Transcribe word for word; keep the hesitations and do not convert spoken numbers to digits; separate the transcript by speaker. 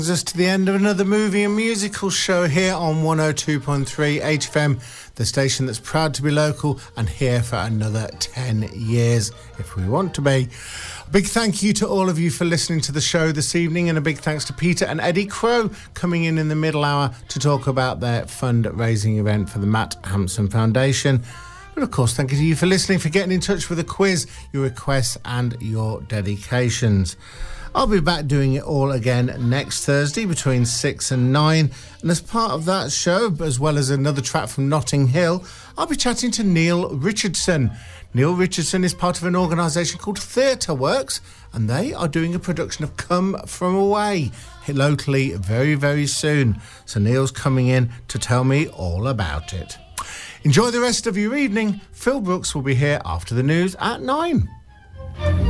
Speaker 1: Us to the end of another movie and musical show here on one oh two point three H F M, the station that's proud to be local and here for another ten years if we want to be. A big thank you to all of you for listening to the show this evening, and a big thanks to Peter and Eddie Crow coming in in the middle hour to talk about their fundraising event for the Matt Hampson Foundation. But of course, thank you to you for listening, for getting in touch with a quiz, your requests and your dedications. I'll be back doing it all again next Thursday between six and nine. And as part of that show, as well as another track from Notting Hill, I'll be chatting to Neil Richardson. Neil Richardson is part of an organisation called Theatre Works, and they are doing a production of Come From Away locally very, very soon. So Neil's coming in to tell me all about it. Enjoy the rest of your evening. Phil Brooks will be here after the news at nine.